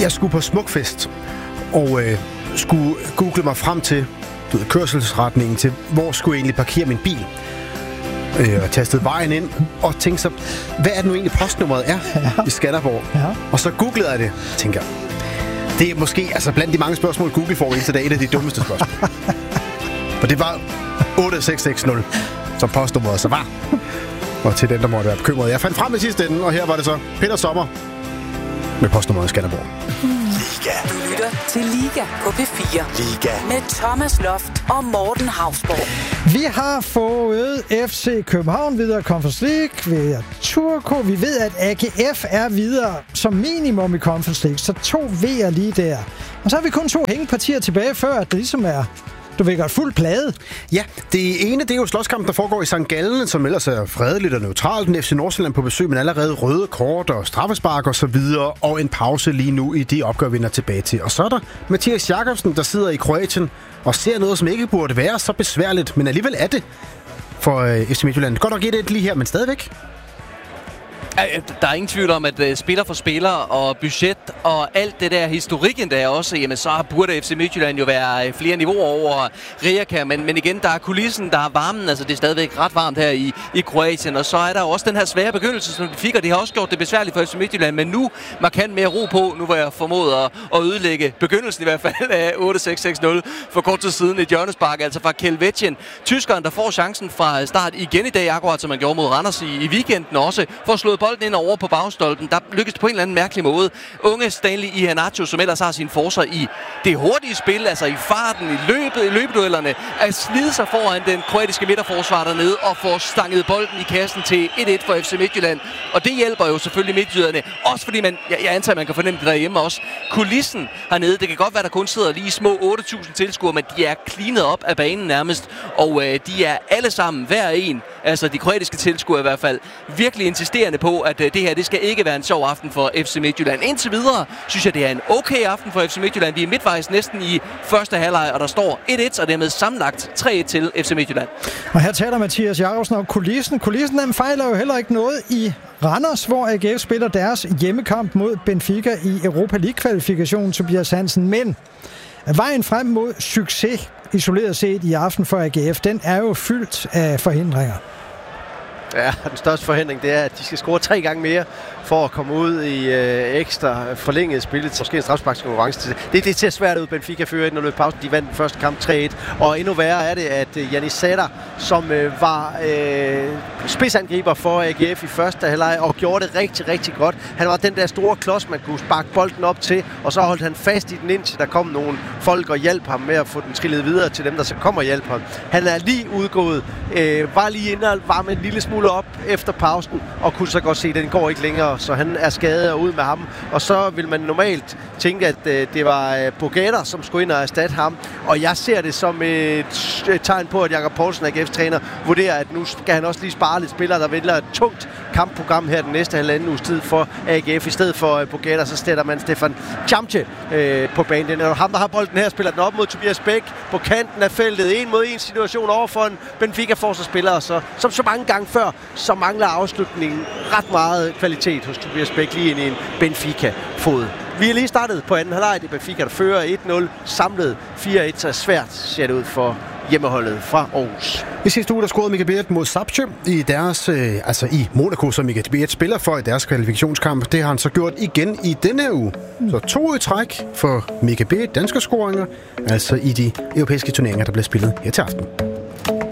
Jeg skulle på Smukfest, og skulle google mig frem til kørselsretningen til, hvor skulle jeg egentlig parkere min bil. Og tastede vejen ind, og tænkte så, hvad er det nu egentlig postnummeret er i Skanderborg? Ja. Og så googlede jeg det, tænker jeg. Det er måske, altså blandt de mange spørgsmål, Google får indtil dag, et af de dummeste spørgsmål. Og det var 8660, som postnummeret så var. Og til den, der måtte være bekymret. Jeg fandt frem i sidste ende, og her var det så Peter Sommer med postnummeret i Skanderborg. Liga. Du lytter til Liga på P4. Liga. Med Thomas Loft og Morten Hausborg. Vi har fået FC København videre Conference League. Vi har Turku. Vi ved, at AGF er videre som minimum i Conference League. Så 2 V'er lige der. Og så har vi kun 2 hængepartier tilbage, før at det ligesom er... Du vil godt fuld plade. Ja, det ene, det er jo slåskampen, der foregår i St. Gallen, som ellers er fredeligt og neutralt. Den FC Nordsjælland på besøg, men allerede røde kort og straffespark og så videre. Og en pause lige nu i de opgør, vi vender tilbage til. Og så er der Mathias Jakobsen, der sidder i Kroatien og ser noget, som ikke burde være så besværligt. Men alligevel er det for FC Midtjylland. Godt nok 1-1 lige her, men stadigvæk. Der er ingen tvivl om, at spiller for spiller og budget og alt det der historikken der også, jamen så burde FC Midtjylland jo være flere niveauer over Rijeka, men igen, der er kulissen, der er varmen, altså det er stadigvæk ret varmt her i Kroatien, og så er der også den her svære begyndelse, som de fik, og det har også gjort det besværligt for FC Midtjylland, men nu markant mere ro på, nu var jeg formået at ødelægge begyndelsen i hvert fald af 8-6-6-0 for kort tid siden et hjørnespark, altså fra Kelvetjen, tyskeren, der får chancen fra start igen i dag, akkurat som man gjorde mod Randers i weekenden også, for at slå bolden ind over på bagstolpen. Der lykkedes det på en eller anden mærkelig måde. Unge Stanley Iheanacho, som ellers har sin forsvar i det hurtige spil, altså i farten, i løbeduellerne, at slide sig foran den kroatiske midterforsvar dernede og få stanget bolden i kassen til 1-1 for FC Midtjylland. Og det hjælper jo selvfølgelig midtjyderne. Også fordi jeg antager, at man kan fornemme det derhjemme også. Kulissen hernede, det kan godt være, der kun sidder lige små 8.000 tilskuere, men de er cleanet op af banen nærmest. Og de er alle sammen, hver en, altså de kroatiske tilskuere i hvert fald, virkelig insisterende på, at det her, det skal ikke være en sjov aften for FC Midtjylland. Indtil videre, synes jeg, det er en okay aften for FC Midtjylland. Vi er midtvejs næsten i første halvleg, og der står 1-1, og dermed sammenlagt 3-1 til FC Midtjylland. Og her taler Mathias Jakobsen om kulissen. Kulissen, den fejler jo heller ikke noget i Randers, hvor AGF spiller deres hjemmekamp mod Benfica i Europa League-kvalifikationen, Tobias Hansen. Men vejen frem mod succes, isoleret set i aften for AGF, den er jo fyldt af forhindringer. Ja, den største forhindring, det er, at de skal score 3 gange mere for at komme ud i ekstra forlænget spillet. Måske en strafsparkskonkurrence. Det ser svært ud. Benfica fører 1-0 i pausen. De vandt den første kamp 3-1. Og endnu værre er det, at Jannis Sadar, som var spidsangriber for AGF i første halvleg og gjorde det rigtig, rigtig godt. Han var den der store klods, man kunne sparke bolden op til, og så holdt han fast i den indtil der kom nogle folk og hjalp ham med at få den trillet videre til dem, der så kommer og hjælper ham. Han er lige udgået, var lige inde og var med en lille smule op efter pausen, og kunne så godt se, at den går ikke længere, så han er skadet og ud med ham. Og så vil man normalt tænke, at det var Bogater, som skulle ind og erstatte ham. Og jeg ser det som et tegn på, at Jakob Poulsen, AGF-træner, vurderer, at nu skal han også lige spare lidt spillere, der vælger et tungt kampprogram her den næste halvanden uges tid for AGF. I stedet for Bogater, så stiller man Stefan Chamche på banen. Det er ham, der har bolden her, spiller den op mod Tobias Bæk på kanten af feltet. 1 mod 1 situation overfor en Benfica-forsvarsspiller, og så, som så mange gange før, så mangler afslutningen ret meget kvalitet hos Tobias Bæk lige ind i en Benfica-fod. Vi er lige startet på anden halvleg. Det er Benfica, der fører 1-0, samlet 4-1, så svært ser det ud for hjemmeholdet fra Aarhus. I sidste uge, der scorede Mika Beert mod Sapche i deres, i Monaco, som Mika Beert spiller for i deres kvalifikationskamp. Det har han så gjort igen i denne her uge. Så 2 i træk for Mika Beert, danske scoringer, altså i de europæiske turneringer, der bliver spillet her til aften.